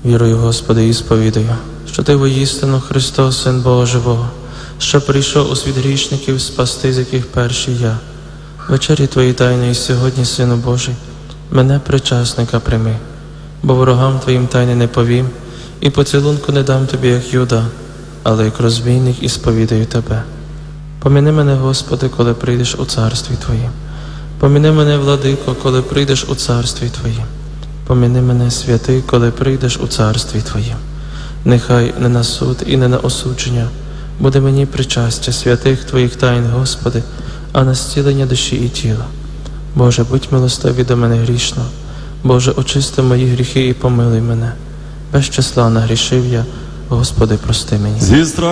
Вірую, Господи, і сповідаю, що Ти воістину Христос, Син Бога Живого, що прийшов у світ грішників спасти, з яких перший я. Вечері Твої тайної сьогодні, Сину Божий, мене причасника прийми, бо ворогам Твоїм тайни не повім, і поцілунку не дам Тобі, як Юда, але як розбійник і сповідаю Тебе. Поміни мене, Господи, коли прийдеш у царстві Твоїм. Поміни мене, Владико, коли прийдеш у царстві Твоїм. Поміни мене, святий, коли прийдеш у царстві Твоїм. Нехай не на суд і не на осудження буде мені причастя святих Твоїх тайн, Господи, а на зцілення душі і тіла. Боже, будь милостивий до мене грішно. Боже, очисти мої гріхи і помилуй мене. Без числа нагрішив я, Господи, прости мені.